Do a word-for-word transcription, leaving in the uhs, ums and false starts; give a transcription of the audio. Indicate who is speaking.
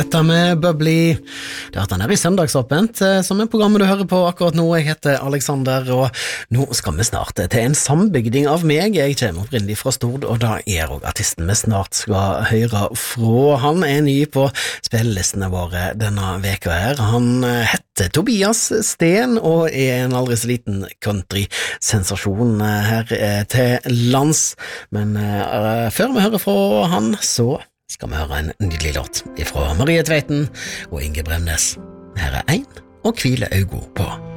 Speaker 1: Dette med Bubbly, det er at han er i Søndagsåpent, som er programmet du hører på akkurat nå. Jeg heter Alexander, og nå skal vi snart til en sambygding av meg. Jeg kommer opprinnelig fra Stord, og da er også artisten vi snart skal høre fra. Han er ny på spillelistene våre denne veka her. Han heter Tobias Sten, og er en aldri så liten country-sensasjon her til lands. Men uh, før vi hører fra han, så skal vi høre en nydelig låt fra Marie Tveiten og Inge Bremnes. Her er Ein og hvile augo på.